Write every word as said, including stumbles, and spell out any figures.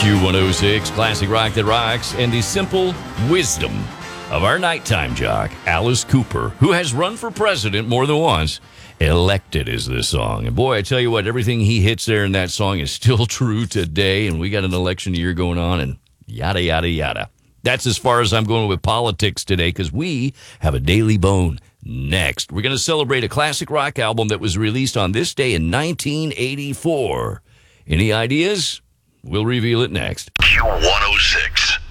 Q one oh six, classic rock that rocks, and the simple wisdom of our nighttime jock, Alice Cooper, who has run for president more than once. Elected is this song. And boy, I tell you what, everything he hits there in that song is still true today, and we got an election year going on, and yada, yada, yada. That's as far as I'm going with politics today, because we have a Daily Bone next. We're going to celebrate a classic rock album that was released on this day in nineteen eighty-four. Any ideas? We'll reveal it next. Q one oh six.